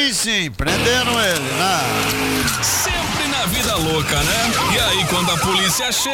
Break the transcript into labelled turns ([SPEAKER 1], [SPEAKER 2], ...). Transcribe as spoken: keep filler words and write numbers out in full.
[SPEAKER 1] Sim, sim, prenderam ele, né?
[SPEAKER 2] Sempre na vida louca, né? E aí, quando a polícia chega.